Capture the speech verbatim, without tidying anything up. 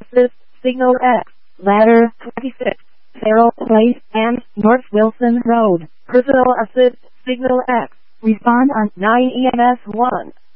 Assist, Signal X, Ladder twenty-six, Farrell Place and North Wilson Road. Personal Assist, Signal X. Respond on nine E M S one.